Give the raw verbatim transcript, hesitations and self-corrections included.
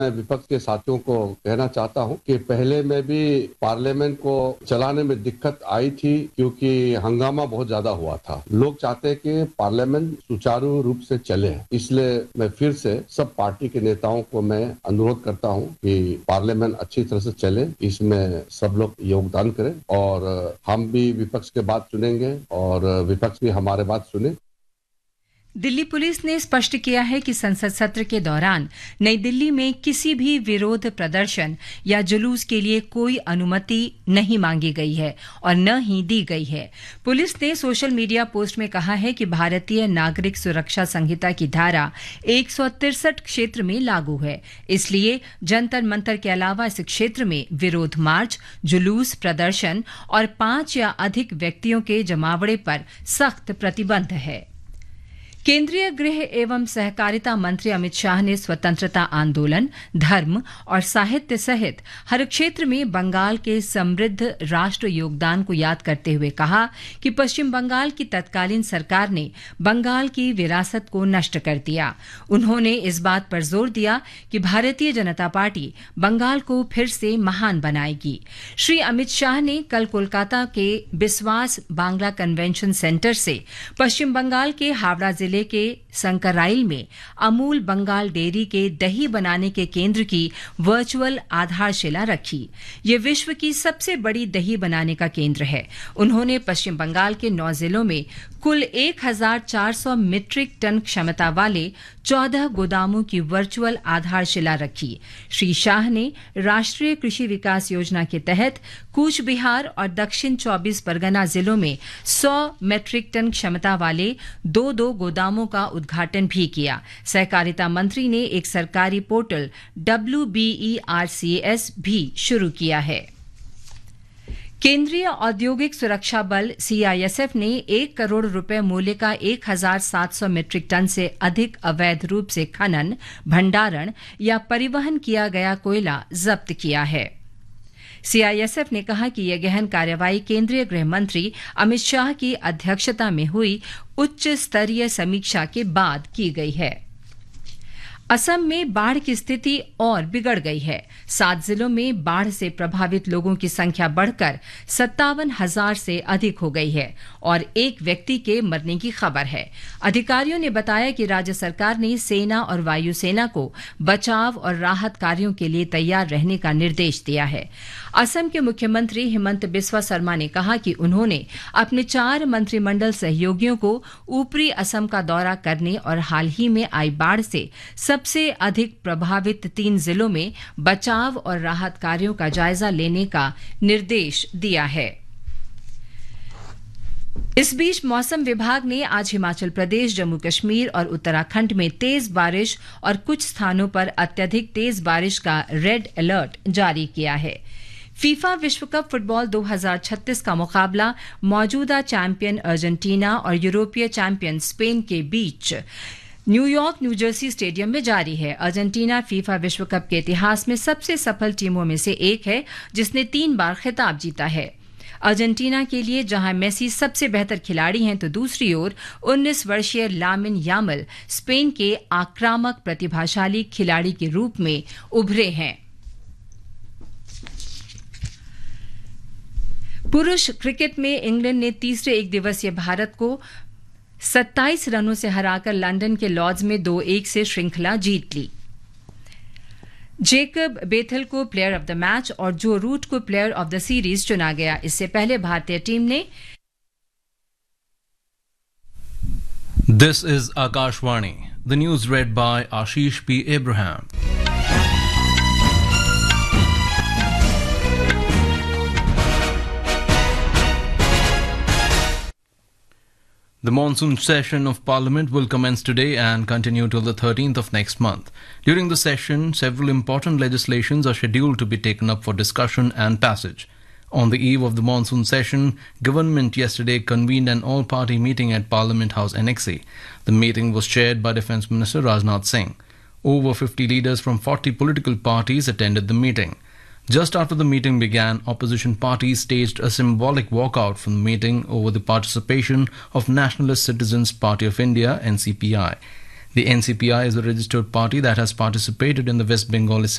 मैं विपक्ष के साथियों को कहना चाहता हूं कि पहले में भी पार्लियामेंट को चलाने में दिक्कत आई थी क्योंकि हंगामा बहुत ज्यादा हुआ था। लोग चाहते हैं कि पार्लियामेंट सुचारू रूप से चले, इसलिए मैं फिर से सब पार्टी के नेताओं को मैं अनुरोध करता हूं कि पार्लियामेंट अच्छी तरह से चले, इसमें सब लोग योगदान करें और हम भी विपक्ष के बात सुनेंगे और विपक्ष भी हमारे बात सुने। दिल्ली पुलिस ने स्पष्ट किया है कि संसद सत्र के दौरान नई दिल्ली में किसी भी विरोध प्रदर्शन या जुलूस के लिए कोई अनुमति नहीं मांगी गई है और न ही दी गई है। पुलिस ने सोशल मीडिया पोस्ट में कहा है कि भारतीय नागरिक सुरक्षा संहिता की धारा एक सौ तिरसठ क्षेत्र में लागू है, इसलिए जंतर मंतर के अलावा इस क्षेत्र में विरोध मार्च, जुलूस, प्रदर्शन और पांच या अधिक व्यक्तियों के जमावड़े पर सख्त प्रतिबंध है। केंद्रीय गृह एवं सहकारिता मंत्री अमित शाह ने स्वतंत्रता आंदोलन, धर्म और साहित्य सहित हर क्षेत्र में बंगाल के समृद्ध राष्ट्र योगदान को याद करते हुए कहा कि पश्चिम बंगाल की तत्कालीन सरकार ने बंगाल की विरासत को नष्ट कर दिया। उन्होंने इस बात पर जोर दिया कि भारतीय जनता पार्टी बंगाल को फिर से महान बनाएगी। श्री अमित शाह ने कल कोलकाता के बिस्वास बांग्ला कन्वेंशन सेंटर से पश्चिम बंगाल के हावड़ा जिले जिले के संकराइल में अमूल बंगाल डेयरी के दही बनाने के केंद्र की वर्चुअल आधारशिला रखी। ये विश्व की सबसे बड़ी दही बनाने का केंद्र है। उन्होंने पश्चिम बंगाल के नौ जिलों में कुल एक हजार चार सौ मीट्रिक टन क्षमता वाले चौदह गोदामों की वर्चुअल आधारशिला रखी। श्री शाह ने राष्ट्रीय कृषि विकास योजना के तहत कूच बिहार और दक्षिण चौबीस परगना जिलों में सौ मीट्रिक टन क्षमता वाले दो दो गोदामों का उद्घाटन भी किया। सहकारिता मंत्री ने एक सरकारी portal W B E R C S भी शुरू किया है। केंद्रीय औद्योगिक सुरक्षा बल सी आई एस एफ ने एक करोड़ रुपए मूल्य का एक हजार सात सौ मीट्रिक टन से अधिक अवैध रूप से खनन, भंडारण या परिवहन किया गया कोयला जब्त किया है। सी आई एस एफ ने कहा कि यह गहन कार्रवाई केंद्रीय गृह मंत्री अमित शाह की अध्यक्षता में हुई उच्च स्तरीय समीक्षा के बाद की गई है। असम में बाढ़ की स्थिति और बिगड़ गई है। सात जिलों में बाढ़ से प्रभावित लोगों की संख्या बढ़कर सत्तावन हजार से अधिक हो गई है और एक व्यक्ति के मरने की खबर है। अधिकारियों ने बताया कि राज्य सरकार ने सेना और वायुसेना को बचाव और राहत कार्यों के लिए तैयार रहने का निर्देश दिया है। असम के मुख्यमंत्री हिमंत बिस्वा शर्मा ने कहा कि उन्होंने अपने चार मंत्रिमंडल सहयोगियों को ऊपरी असम का दौरा करने और हाल ही में आई बाढ़ से सबसे अधिक प्रभावित तीन जिलों में बचाव और राहत कार्यों का जायजा लेने का निर्देश दिया है। इस बीच मौसम विभाग ने आज हिमाचल प्रदेश, जम्मू कश्मीर और उत्तराखंड में तेज बारिश और कुछ स्थानों पर अत्यधिक तेज बारिश का रेड अलर्ट जारी किया है। फीफा विश्व कप फुटबॉल दो हज़ार छत्तीस का मुकाबला मौजूदा चैंपियन अर्जेंटीना और यूरोपीय चैंपियन स्पेन के बीच न्यूयॉर्क न्यू जर्सी स्टेडियम में जारी है। अर्जेंटीना फीफा विश्व कप के इतिहास में सबसे सफल टीमों में से एक है जिसने तीन बार खिताब जीता है। अर्जेंटीना के लिए जहां मेसी सबसे बेहतर खिलाड़ी हैं तो दूसरी ओर उन्नीस वर्षीय लामिन यामल स्पेन के आक्रामक प्रतिभाशाली खिलाड़ी के रूप में उभरे हैं। पुरुष क्रिकेट में इंग्लैंड ने तीसरे एक दिवसीय भारत को सत्ताईस रनों से हराकर लंदन के लॉर्ड्स में दो एक से श्रृंखला जीत ली। जेकब बेथल को प्लेयर ऑफ द मैच और जो रूट को प्लेयर ऑफ द सीरीज चुना गया। इससे पहले भारतीय टीम ने this is Akashvani, the news red bye Ashish P Abraham. The monsoon session of Parliament will commence today and continue till the thirteenth of next month. During the session, several important legislations are scheduled to be taken up for discussion and passage. On the eve of the monsoon session, government yesterday convened an all-party meeting at Parliament House Annexe. The meeting was chaired by Defence Minister Rajnath Singh. Over fifty leaders from forty political parties attended the meeting. Just after the meeting began, opposition parties staged a symbolic walkout from the meeting over the participation of Nationalist Citizens Party of India N C P I. The N C P I is a registered party that has participated in the West Bengal